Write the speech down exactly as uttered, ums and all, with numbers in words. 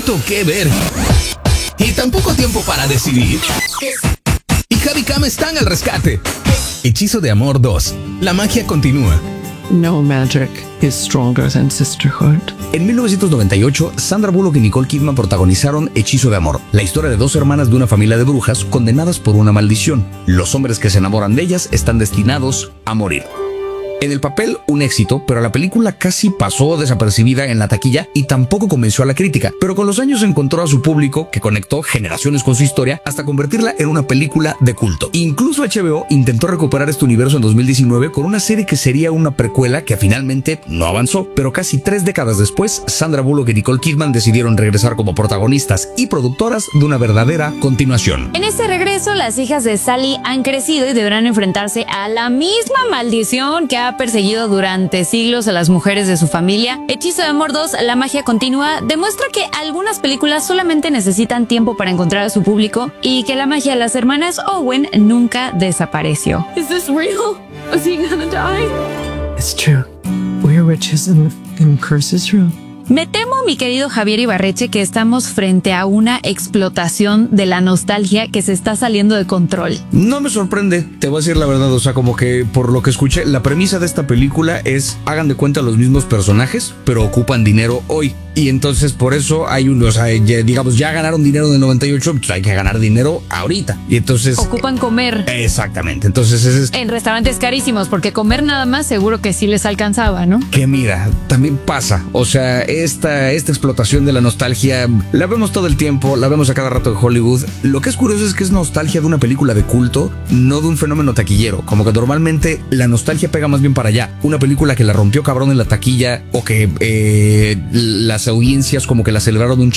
tanto que ver y tan poco tiempo para decidir. Y Javi Kame están al rescate. Hechizo de Amor dos. La magia continúa. No magic is stronger than sisterhood. En mil novecientos noventa y ocho, Sandra Bullock y Nicole Kidman protagonizaron Hechizo de Amor, la historia de dos hermanas de una familia de brujas condenadas por una maldición. Los hombres que se enamoran de ellas están destinados a morir. En el papel, un éxito, pero la película casi pasó desapercibida en la taquilla y tampoco convenció a la crítica. Pero con los años encontró a su público, que conectó generaciones con su historia, hasta convertirla en una película de culto. Incluso H B O intentó recuperar este universo en dos mil diecinueve con una serie que sería una precuela que finalmente no avanzó. Pero casi tres décadas después, Sandra Bullock y Nicole Kidman decidieron regresar como protagonistas y productoras de una verdadera continuación. En este regreso, las hijas de Sally han crecido y deberán enfrentarse a la misma maldición que ha ha perseguido durante siglos a las mujeres de su familia. Hechizo de Amor dos, La magia continúa, demuestra que algunas películas solamente necesitan tiempo para encontrar a su público y que la magia de las hermanas Owen nunca desapareció. Is this real? Is he gonna die? It's true. We're witches and, and curse is real. Me temo, mi querido Javier Ibarreche, que estamos frente a una explotación de la nostalgia que se está saliendo de control. No me sorprende, te voy a decir la verdad, o sea, como que por lo que escuché, la premisa de esta película es, hagan de cuenta los mismos personajes, pero ocupan dinero hoy. Y entonces por eso hay un, o sea, ya, digamos, ya ganaron dinero en el noventa y ocho, pues hay que ganar dinero ahorita. Y entonces... Ocupan comer. Exactamente, entonces ese es... En restaurantes carísimos, porque comer nada más seguro que sí les alcanzaba, ¿no? Que mira, también pasa, o sea, esta, esta explotación de la nostalgia, la vemos todo el tiempo, la vemos a cada rato en Hollywood. Lo que es curioso es que es nostalgia de una película de culto, no de un fenómeno taquillero. Como que normalmente la nostalgia pega más bien para allá. Una película que la rompió cabrón en la taquilla o que eh, las audiencias como que la celebraron un